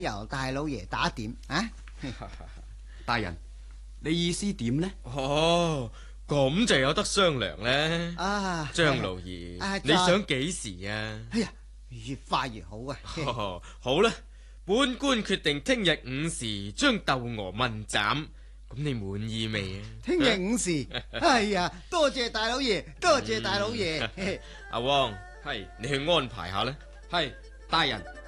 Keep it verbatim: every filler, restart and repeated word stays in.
由大老爺打點啊！ 大人，你意思點呢？ 哦，咁就有得商量咧。 啊， 張老爺， 啊你想幾時啊？ 哎呀，越快越好啊！ 哦，好啦，本官決定聽日午時將竇娥問斬。咁你滿意未啊？ 聽日午時，哎呀，多謝大老爺，多謝大老爺。 阿汪， 係你去安排下啦。 係，大人。